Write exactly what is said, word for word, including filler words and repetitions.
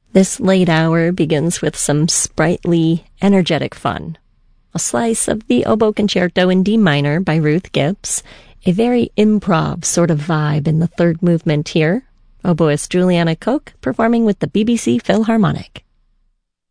This late hour begins with some sprightly, energetic fun. A slice of the Oboe Concerto in D minor by Ruth Gibbs, a very improv sort of vibe in the third movement here. Oboist Juliana Koch performing with the B B C Philharmonic.